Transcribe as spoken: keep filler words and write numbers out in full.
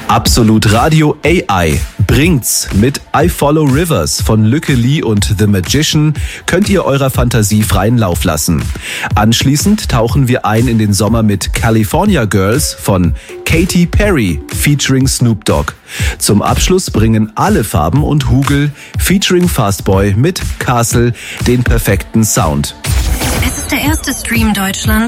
Absolut Radio A I bringt's. Mit I Follow Rivers von Lücke Lee und The Magician könnt ihr eurer Fantasie freien Lauf lassen. Anschließend tauchen wir ein in den Sommer mit California Girls von Katy Perry featuring Snoop Dogg. Zum Abschluss bringen Alle Farben und Hugel featuring Fastboy mit Castle den perfekten Sound. Es ist der erste Stream Deutschlands